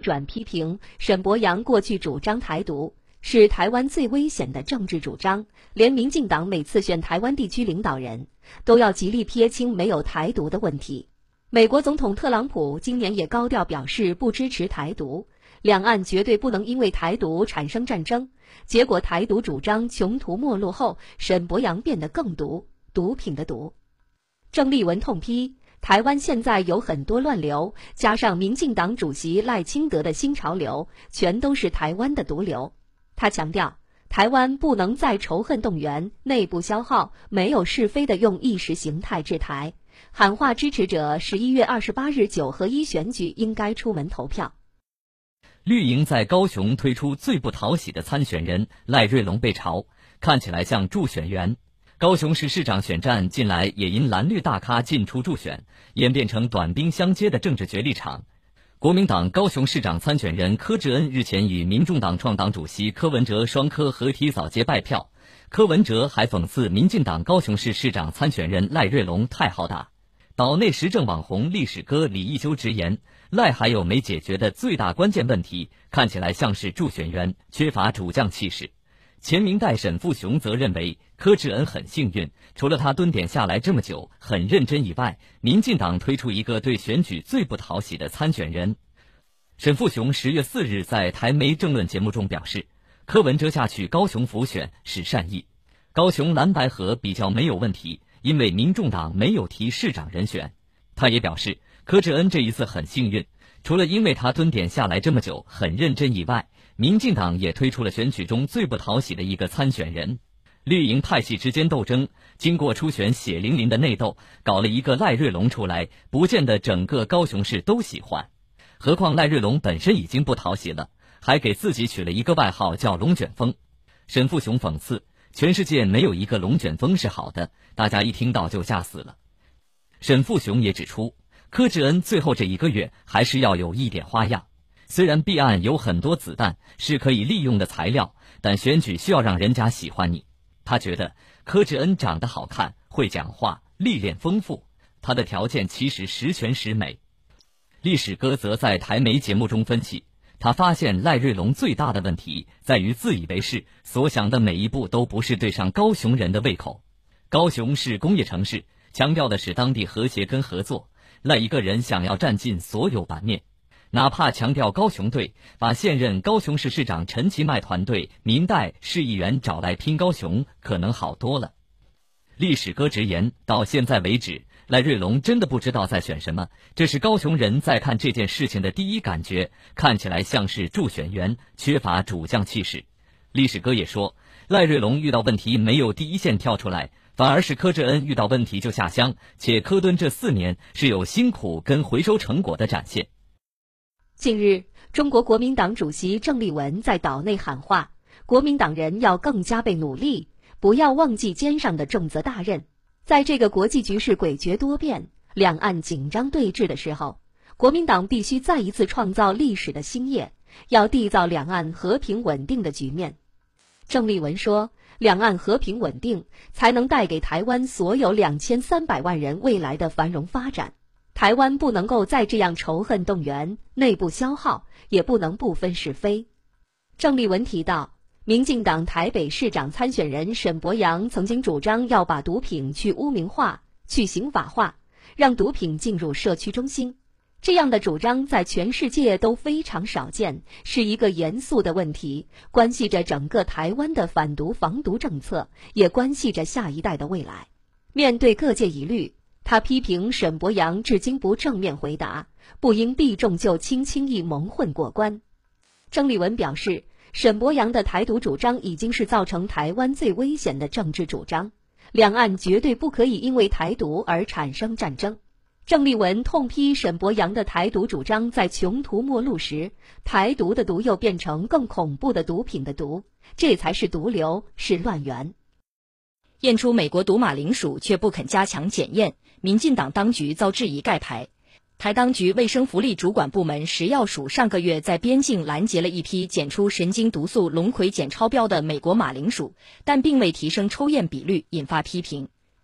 转批评沈伯洋过去主张台独是台湾最危险的政治主张，连民进党每次选台湾地区领导人都要极力撇清没有台独的问题。美国总统特朗普今年也高调表示不支持台独，两岸绝对不能因为台独产生战争。结果台独主张穷途末路后，沈伯洋变得更毒，毒品的毒。郑丽文痛批台湾现在有很多乱流，加上民进党主席赖清德的新潮流，全都是台湾的毒瘤。他强调，台湾不能再仇恨动员、内部消耗，没有是非的用意识形态治台，喊话支持者11月28日9合1选举应该出门投票。 绿营在高雄推出最不讨喜的参选人赖瑞隆被嘲，看起来像助选员。高雄市市长选战近来也因蓝绿大咖进出助选，演变成短兵相接的政治角力场。国民党高雄市长参选人柯志恩日前与民众党创党主席柯文哲双柯合体扫街拜票，柯文哲还讽刺民进党高雄市市长参选人赖瑞隆太好打。岛内时政网红历史哥李义修直言，赖还有没解决的最大关键问题，看起来像是助选员，缺乏主将气势。前明代沈富雄则认为柯志恩很幸运，除了他蹲点下来这么久很认真以外，民进党推出一个对选举最不讨喜的参选人。沈富雄10月4日在台媒政论节目中表示，柯文哲下去高雄辅选是善意，高雄蓝白合比较没有问题，因为民众党没有提市长人选。他也表示，柯志恩这一次很幸运，除了因为他蹲点下来这么久很认真以外，民进党也推出了选举中最不讨喜的一个参选人。绿营派系之间斗争，经过初选血淋淋的内斗，搞了一个赖瑞隆出来，不见得整个高雄市都喜欢。何况赖瑞隆本身已经不讨喜了，还给自己取了一个外号叫龙卷风。沈富雄讽刺，全世界没有一个龙卷风是好的，大家一听到就吓死了。沈富雄也指出，柯志恩最后这1个月还是要有一点花样。虽然弊案有很多子弹是可以利用的材料，但选举需要让人家喜欢你。他觉得柯志恩长得好看，会讲话，历练丰富，他的条件其实十全十美。历史哥则在台媒节目中分析，他发现赖瑞隆最大的问题在于自以为是，所想的每一步都不是对上高雄人的胃口。高雄是工业城市，强调的是当地和谐跟合作，赖一个人想要占尽所有版面。哪怕强调高雄队，把现任高雄市市长陈其迈团队民代市议员找来拼高雄，可能好多了。历史哥直言，到现在为止，赖瑞隆真的不知道在选什么，这是高雄人在看这件事情的第一感觉，看起来像是助选员，缺乏主将气势。历史哥也说，赖瑞隆遇到问题没有第一线跳出来，反而是柯志恩遇到问题就下乡，且柯敦这4年是有辛苦跟回收成果的展现。 近日，中国国民党主席郑丽文在岛内喊话，国民党人要更加倍努力，不要忘记肩上的重责大任。在这个国际局势诡谲多变、两岸紧张对峙的时候，国民党必须再一次创造历史的新业，要缔造两岸和平稳定的局面。郑丽文说，两岸和平稳定才能带给台湾所有2300万人未来的繁荣发展。台湾不能够再这样仇恨动员、内部消耗，也不能不分是非。郑丽文提到，民进党台北市长参选人沈伯洋曾经主张要把毒品去污名化、去刑法化，让毒品进入社区中心。这样的主张在全世界都非常少见，是一个严肃的问题，关系着整个台湾的反毒防毒政策，也关系着下一代的未来。面对各界疑虑，他批评沈伯洋至今不正面回答，不应避重就轻，轻易蒙混过关。郑丽文表示，沈伯洋的台独主张已经是造成台湾最危险的政治主张，两岸绝对不可以因为台独而产生战争。郑丽文痛批沈伯洋的台独主张在穷途末路时，台独的毒又变成更恐怖的毒品的毒，这才是毒瘤，是乱源。 验出美国毒马铃薯却不肯加强检验，民进党当局遭质疑盖牌。台当局卫生福利主管部门食药署上个月在边境拦截了一批检出神经毒素龙葵碱超标的美国马铃薯，但并未提升抽验比率，引发批评。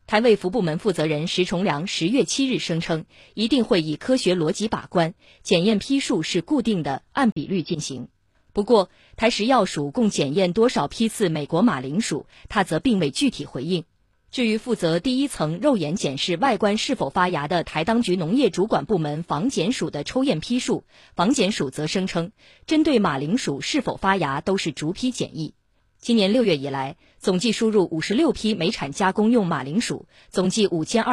台卫福部门负责人石崇良10月7日声称，一定会以科学逻辑把关，检验批数是固定的，按比率进行。不过，台食药署共检验多少批次美国马铃薯，他则并未具体回应。至于负责第一层肉眼检视外观是否发芽的台当局农业主管部门防检署的抽验批数，防检署则声称，针对马铃薯是否发芽都是逐批检疫。今年6月以来，总计输入56批美产加工用马铃薯，总计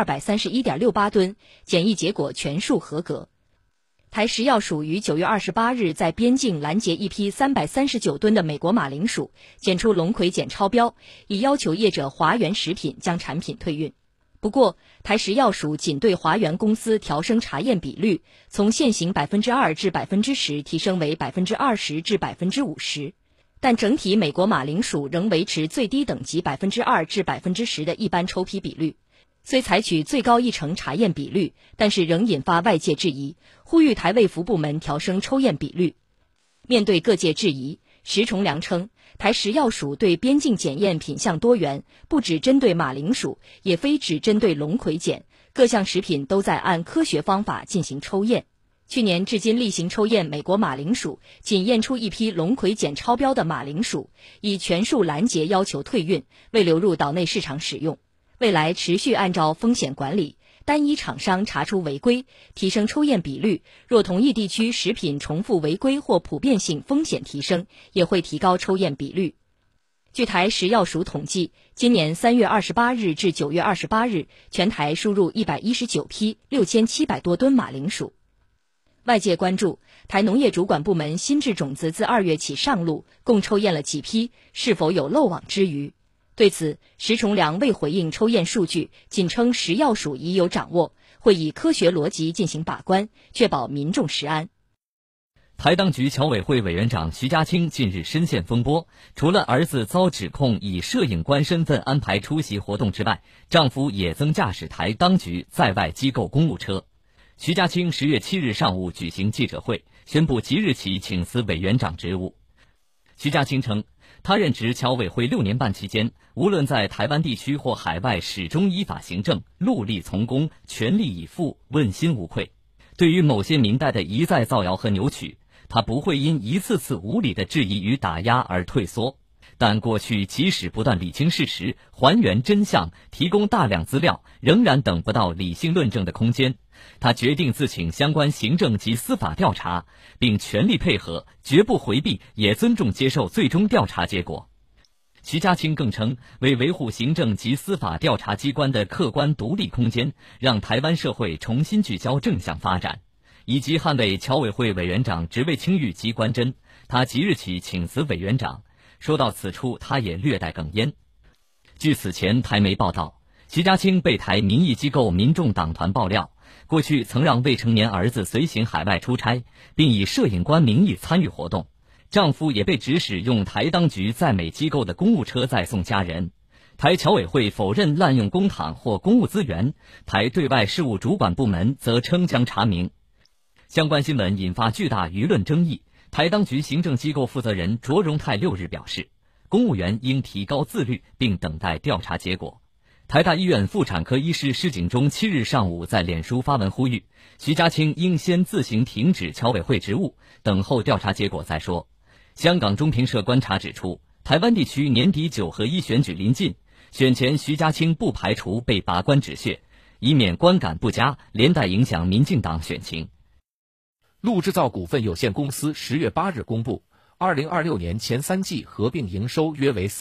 5231.68吨，检疫结果全数合格。台食药署于9月28日在边境拦截一批339吨的美国马铃薯，检出龙葵碱超标，已要求业者华源食品将产品退运。不过，台食药署仅对华源公司调升查验比率，从现行2%至10%提升为20%至50%，但整体美国马铃薯仍维持最低等级2%至10%的一般抽批比率。虽采取最高1成查验比率，但是仍引发外界质疑，呼吁台卫福部门调升抽验比率。面对各界质疑，石崇良称，台食药署对边境检验品项多元，不只针对马铃薯，也非只针对龙葵碱，各项食品都在按科学方法进行抽验。去年至今例行抽验美国马铃薯，仅验出一批龙葵碱超标的马铃薯，已全数拦截要求退运，未流入岛内市场使用。未来持续按照风险管理，单一厂商查出违规，提升抽验比率，若同一地区食品重复违规或普遍性风险提升，也会提高抽验比率。据台食药署统计，今年3月28日至9月28日，全台输入119批6700多吨马铃薯。外界关注，台农业主管部门新制种子自2月起上路，共抽验了几批，是否有漏网之鱼？对此，石崇良未回应抽验数据，仅称食药署已有掌握，会以科学逻辑进行把关，确保民众食安。 台当局侨委会委员长徐家清近日深陷风波，除了儿子遭指控以摄影官身份安排出席活动之外，丈夫也曾驾驶台当局在外机构公务车。徐家清10月7日上午举行记者会，宣布即日起请辞委员长职务。徐家清称，他任职侨委会6年半期间，无论在台湾地区或海外，始终依法行政，戮力从公，全力以赴，问心无愧。对于某些民代的一再造谣和扭曲，他不会因一次次无理的质疑与打压而退缩。但过去即使不断理清事实、还原真相、提供大量资料，仍然等不到理性论证的空间。他决定自请相关行政及司法调查，并全力配合，绝不回避，也尊重接受最终调查结果。徐家清更称，为维护行政及司法调查机关的客观独立空间，让台湾社会重新聚焦正向发展，以及捍卫侨委会委员长职位清誉及官箴，他即日起请辞委员长。说到此处，他也略带哽咽。据此前台媒报道，徐家清被台民意机构民众党团爆料，过去曾让未成年儿子随行海外出差，并以摄影官名义参与活动。丈夫也被指使用台当局在美机构的公务车载送家人。台侨委会否认滥用公帑或公务资源，台对外事务主管部门则称将查明。相关新闻引发巨大舆论争议。台当局行政机构负责人卓荣泰6日表示，公务员应提高自律，并等待调查结果。台大医院妇产科医师施景忠7日上午在脸书发文呼吁，徐家清应先自行停止侨委会职务，等候调查结果再说。香港中评社观察指出，台湾地区年底9合1选举临近，选前徐家清不排除被拔官止血，以免观感不佳，连带影响民进党选情。 陆制造股份有限公司10月8日公布，2026年前3季合并营收约为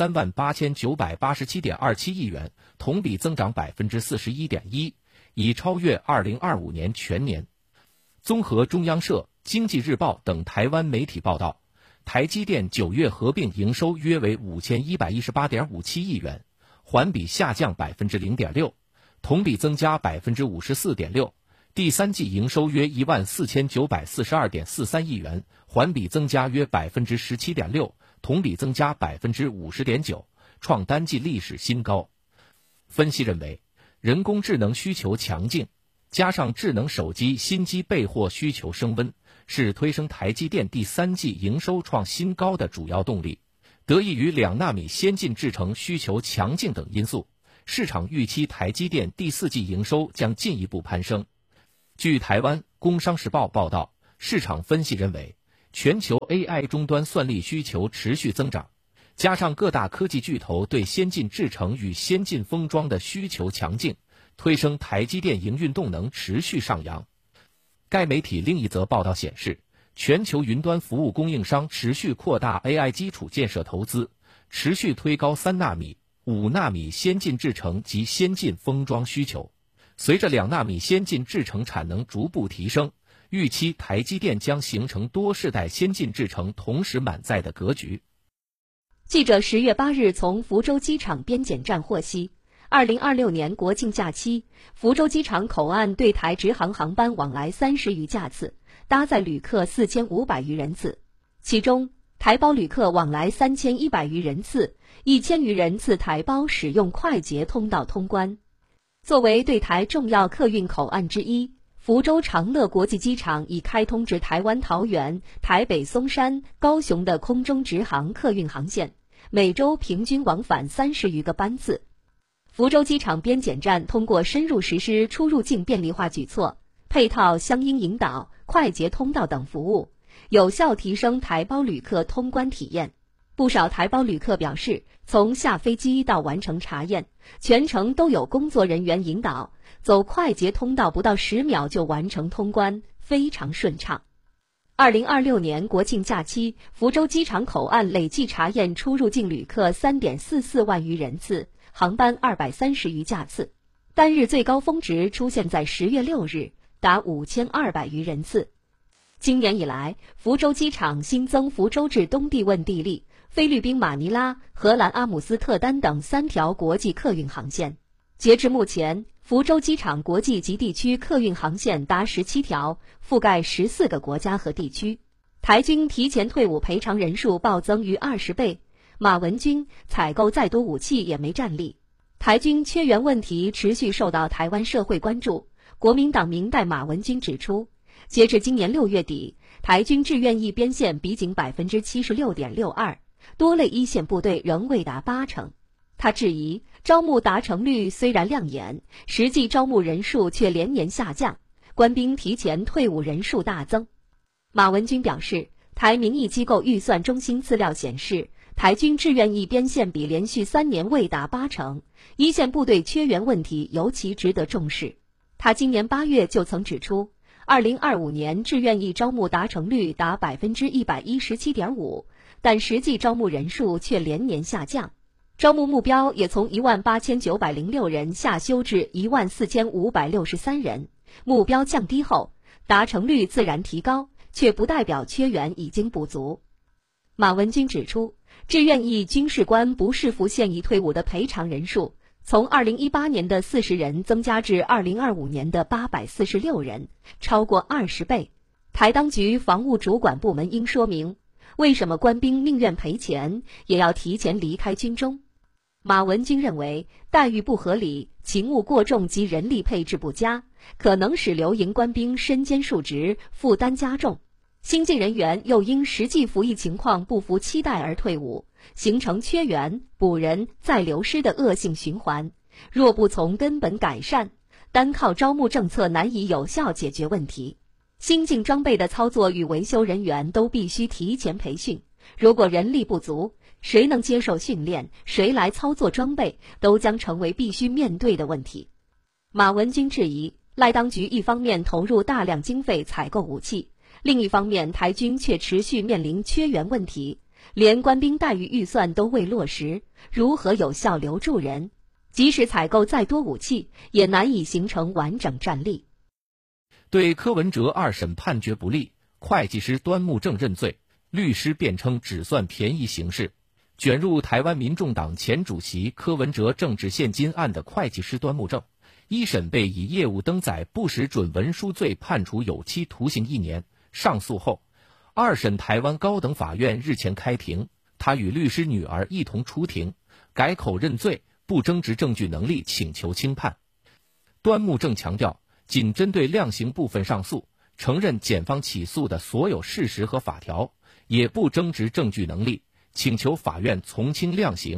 38987.27亿元，同比增长41.1%，已超越2025年全年。综合中央社、经济日报等台湾媒体报道，台积电9月合并营收约为5118.57亿元，环比下降0.6%，同比增加54.6%。第三季营收约14942.43亿元，环比增加约17.6%，同比增加50.9%，创单季历史新高。分析认为，人工智能需求强劲，加上智能手机新机备货需求升温，是推升台积电第三季营收创新高的主要动力。得益于2纳米先进制程需求强劲等因素， 市场预期台积电第4季营收将进一步攀升。据台湾《工商时报》报道，市场分析认为，全球 AI 终端算力需求持续增长，加上各大科技巨头对先进制程与先进封装的需求强劲，推升台积电营运动能持续上扬。该媒体另一则报道显示，全球云端服务供应商持续扩大 AI 基础建设投资，持续推高3纳米、5纳米先进制程及先进封装需求。随着2纳米先进制程产能逐步提升，预期台积电将形成多世代先进制程同时满载的格局。 记者10月8日从福州机场边检站获悉，2026年国庆假期，福州机场口岸对台直航航班往来30余架次，搭载旅客4500余人次，其中台胞旅客往来3100余人次，1000余人次台胞使用快捷通道通关。作为对台重要客运口岸之一，福州长乐国际机场已开通至台湾桃园、台北松山、高雄的空中直航客运航线，每周平均往返30余个班次。福州机场边检站通过深入实施出入境便利化举措，配套相应引导、快捷通道等服务，有效提升台胞旅客通关体验。不少台胞旅客表示，从下飞机到完成查验，全程都有工作人员引导，走快捷通道不到10秒就完成通关，非常顺畅。2026年国庆假期，福州机场口岸累计查验出入境旅客3.44万余人次，航班230余架次，单日最高峰值出现在10月6日，达5200余人次。今年以来，福州机场新增福州至东帝汶地利、菲律宾马尼拉、荷兰阿姆斯特丹等3条国际客运航线。截至目前，福州机场国际及地区客运航线达17条，覆盖14个国家和地区。台军提前退伍赔偿人数暴增逾20倍，马文军采购再多武器也没战力。台军缺员问题持续受到台湾社会关注。国民党明代马文军指出，截至今年6月底，台军志愿役编线比仅 76.62%， 多类一线部队仍未达80%。他质疑招募达成率虽然亮眼，实际招募人数却连年下降，官兵提前退伍人数大增。马文军表示，台民意机构预算中心资料显示，台军志愿役编线比连续3年未达80%，一线部队缺员问题尤其值得重视。他今年8月就曾指出，2025年志愿役招募达成率达 117.5%， 但实际招募人数却连年下降。招募目标也从18906人下修至14563人，目标降低后，达成率自然提高，却不代表缺员已经不足。马文军指出，志愿役军事官不视服现役退伍的赔偿人数，从2018年的40人增加至2025年的846人，超过20倍。台当局防务主管部门应说明，为什么官兵宁愿赔钱，也要提前离开军中。马文军认为，待遇不合理、勤务过重及人力配置不佳，可能使留营官兵身兼数职，负担加重。新进人员又因实际服役情况不符期待而退伍，形成缺员、补人、再流失的恶性循环。若不从根本改善，单靠招募政策难以有效解决问题。新进装备的操作与维修人员都必须提前培训，如果人力不足，谁能接受训练，谁来操作装备，都将成为必须面对的问题。马文军质疑，赖当局一方面投入大量经费采购武器，另一方面台军却持续面临缺员问题，连官兵待遇预算都未落实，如何有效留住人？即使采购再多武器，也难以形成完整战力。 对柯文哲2审判决不利，会计师端木正认罪，律师辩称只算便宜行事。卷入台湾民众党前主席柯文哲政治现金案的会计师端木正，1审被以业务登载不实准文书罪判处有期徒刑1年。上诉后，2审台湾高等法院日前开庭，他与律师女儿一同出庭，改口认罪，不争执证据能力，请求轻判。端木正强调，仅针对量刑部分上诉，承认检方起诉的所有事实和法条，也不争执证据能力，请求法院从轻量刑。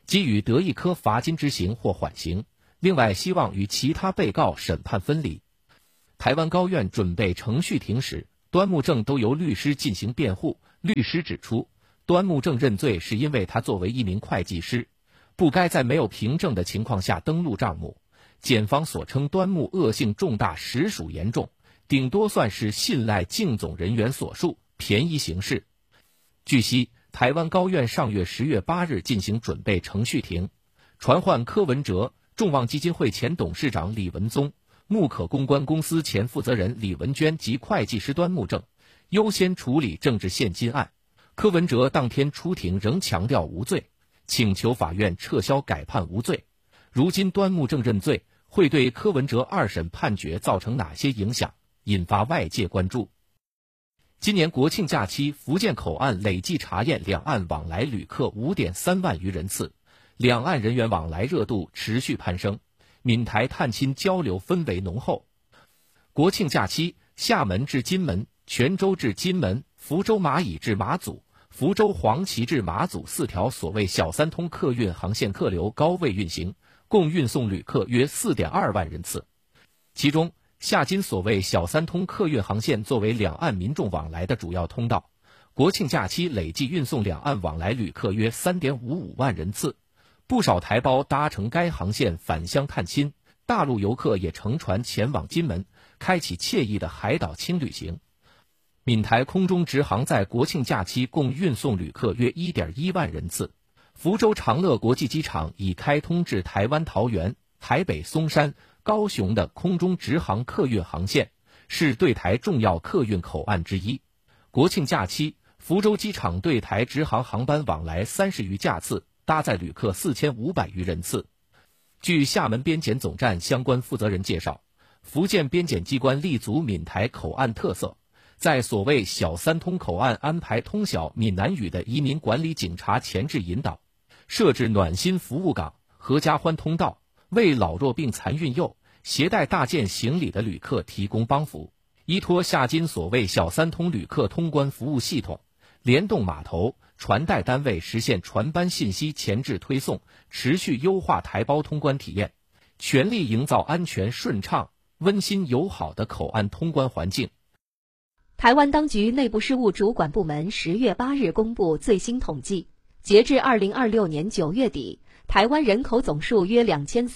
给予得一颗罚金之刑或缓刑，另外希望与其他被告审判分离。台湾高院准备程序庭时，端木正都由律师进行辩护。律师指出，端木正认罪是因为他作为一名会计师，不该在没有凭证的情况下登录账目。检方所称端木恶性重大实属严重，顶多算是信赖竞总人员所述，便宜行事。据悉，台湾高院上月10月8日进行准备程序庭，传唤柯文哲、众望基金会前董事长李文宗、木可公关公司前负责人李文娟及会计师端木正，优先处理政治现金案。柯文哲当天出庭仍强调无罪，请求法院撤销改判无罪。如今端木正认罪，会对柯文哲2审判决造成哪些影响，引发外界关注。今年国庆假期，福建口岸累计查验两岸往来旅客 5.3 万余人次，两岸人员往来热度持续攀升，闽台探亲交流氛围浓厚。国庆假期，厦门至金门、泉州至金门、福州马乙至马祖、福州黄岐至马祖4条所谓小三通客运航线客流高位运行，共运送旅客约 4.2 万人次。其中，厦金所谓小三通客运航线作为两岸民众往来的主要通道，国庆假期累计运送两岸往来旅客约 3.55 万人次。不少台胞搭乘该航线返乡探亲，大陆游客也乘船前往金门，开启惬意的海岛轻旅行。闽台空中直航在国庆假期共运送旅客约 1.1 万人次。福州长乐国际机场已开通至台湾桃园、台北松山、高雄的空中直航客运航线，是对台重要客运口岸之一。国庆假期，福州机场对台直航航班往来30余架次，搭载旅客4500余人次。据厦门边检总站相关负责人介绍，福建边检机关立足闽台口岸特色，在所谓小三通口岸安排通晓闽南语的移民管理警察前置引导，设置暖心服务岗、合家欢通道，为老弱病残孕幼、携带大件行李的旅客提供帮扶。依托厦金所谓小三通旅客通关服务系统，联动码头、传带单位实现船班信息前置推送，持续优化台胞通关体验，全力营造安全顺畅、温馨友好的口岸通关环境。 台湾当局内部事务主管部门10月8日公布最新统计，截至2026年9月底，台湾人口总数约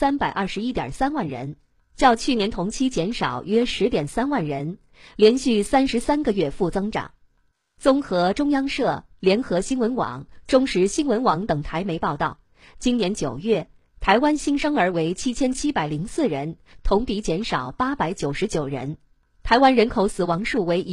2321.3万人，较去年同期减少约 10.3 万人，连续33个月负增长。综合中央社、联合新闻网、中时新闻网等台媒报道，今年9月，台湾新生儿为7704人，同比减少899人。台湾人口死亡数为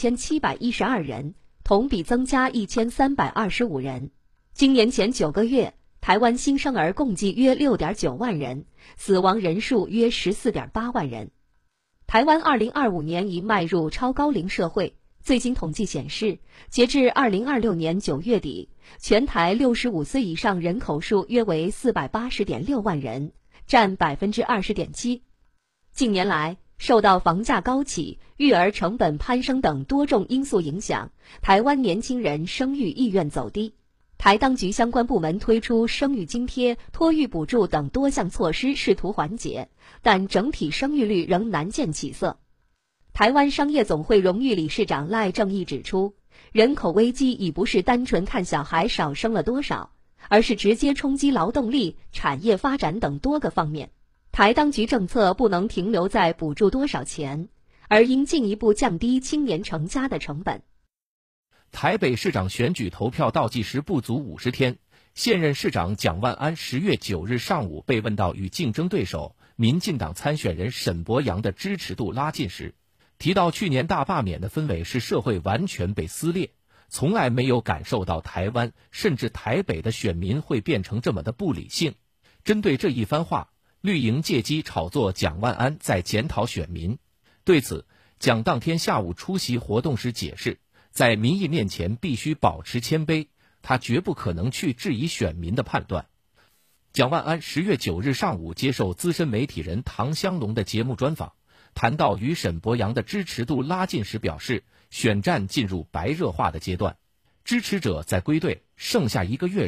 16712人，同比增加1325人。今年前9个月，台湾新生儿共计约 6.9 万人，死亡人数约 14.8 万人。台湾2025年已迈入超高龄社会，最新统计显示，截至2026年9月底，全台65岁以上人口数约为 480.6 万人，占 20.7%。近年来，受到房价高企、育儿成本攀升等多种因素影响，台湾年轻人生育意愿走低。台当局相关部门推出生育津贴、托育补助等多项措施，试图缓解，但整体生育率仍难见起色。台湾商业总会荣誉理事长赖正义指出，人口危机已不是单纯看小孩少生了多少，而是直接冲击劳动力、产业发展等多个方面。台当局政策不能停留在补助多少钱，而应进一步降低青年成家的成本。 台北市长选举投票倒计时不足50天，现任市长蒋万安10月9日上午被问到与竞争对手民进党参选人沈伯洋的支持度拉近时，提到去年大罢免的氛围是社会完全被撕裂，从来没有感受到台湾甚至台北的选民会变成这么的不理性。针对这一番话，绿营借机炒作蒋万安在检讨选民。对此，蒋当天下午出席活动时解释，在民意面前必须保持谦卑，他绝不可能去质疑选民的判断。蒋万安10月9日上午接受资深媒体人唐湘龙的节目专访，谈到与沈伯洋的支持度拉近时表示，选战进入白热化的阶段，支持者在归队，剩下1个月时，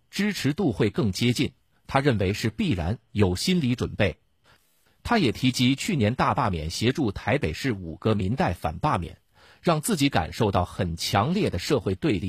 支持度会更接近，他认为是必然，有心理准备。他也提及去年大罢免协助台北市5个民代反罢免，让自己感受到很强烈的社会对立